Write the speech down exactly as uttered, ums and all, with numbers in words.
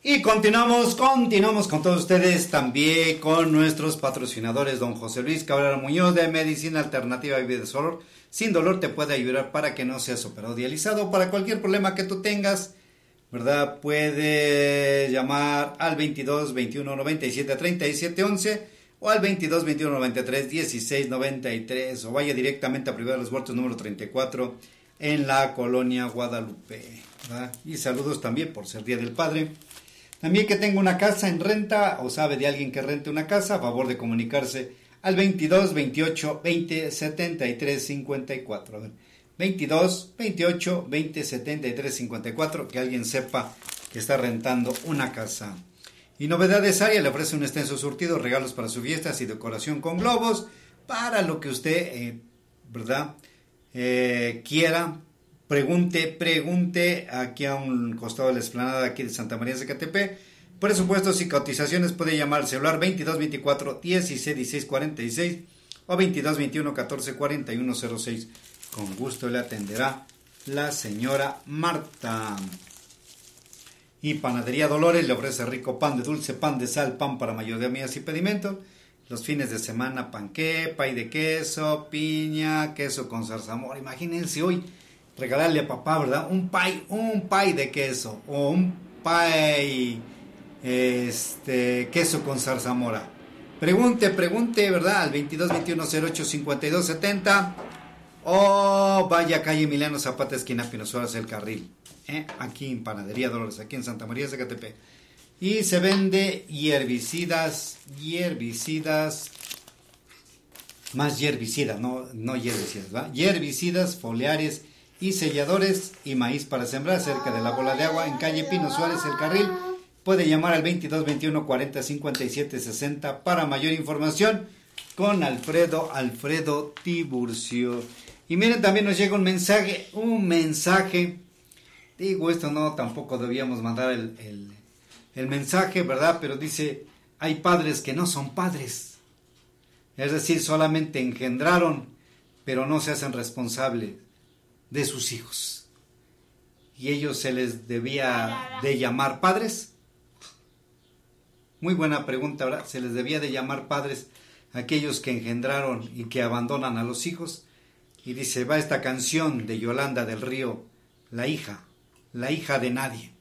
Y continuamos, continuamos con todos ustedes, también con nuestros patrocinadores, don José Luis Cabrera Muñoz de Medicina Alternativa y Vida de Dolor. Sin dolor te puede ayudar para que no seas operado dializado, para cualquier problema que tú tengas, ¿verdad? Puede llamar al veintidós, veintiuno, noventa y siete, treinta y siete, once o al veintidós, veintiuno, noventa y tres, dieciséis, noventa y tres o vaya directamente a Privada de los Huertos número treinta y cuatro en la colonia Guadalupe, ¿verdad? Y saludos también por ser Día del Padre. También que tenga una casa en renta o sabe de alguien que rente una casa, a favor de comunicarse al veintidós, veintiocho, veinte, setenta y tres, cincuenta y cuatro. A ver, veintidós, veintiocho, veinte, setenta y tres, cincuenta y cuatro, que alguien sepa que está rentando una casa. Y Novedades Aria le ofrece un extenso surtido, regalos para sus fiestas y decoración con globos, para lo que usted, eh, ¿verdad? Eh, quiera. Pregunte, pregunte aquí a un costado de la explanada aquí de Santa María de Zacatepec. Presupuestos y cotizaciones puede llamar al celular veintidós, veinticuatro, dieciséis, dieciséis, cuarenta y seis o veintidós, veintiuno, catorce, cuarenta y uno, cero seis. Con gusto le atenderá la señora Marta. Y Panadería Dolores le ofrece rico pan de dulce, pan de sal, pan para mayordomías y pedimentos. Los fines de semana panqué, pay de queso, piña, queso con zarzamora. Imagínense hoy regalarle a papá, ¿verdad? Un pay, un pay de queso o un pay, este, queso con zarzamora. Pregunte, pregunte, ¿verdad? Al veintidós, veintiuno, cero ocho, cincuenta y dos, setenta o vaya a calle Emiliano Zapata, esquina Pino Suárez, El Carril, ¿eh? Aquí en Panadería Dolores, aquí en Santa María de Zacatepec. Y se vende herbicidas, herbicidas, más herbicidas, no, no herbicidas, ¿verdad? Herbicidas, foliares y selladores y maíz para sembrar cerca de la bola de agua en calle Pino Suárez, El Carril. Puede llamar al veintidós, veintiuno, cuarenta, cincuenta y siete, sesenta para mayor información con Alfredo, Alfredo Tiburcio. Y miren, también nos llega un mensaje, un mensaje, digo, esto no, tampoco debíamos mandar el, el, el mensaje, ¿verdad? Pero dice, hay padres que no son padres, es decir, solamente engendraron, pero no se hacen responsables de sus hijos, y ellos se les debía de llamar padres. Muy buena pregunta, ¿verdad? Se les debía de llamar padres a aquellos que engendraron y que abandonan a los hijos. Y dice, va esta canción de Yolanda del Río, la hija, la hija de nadie.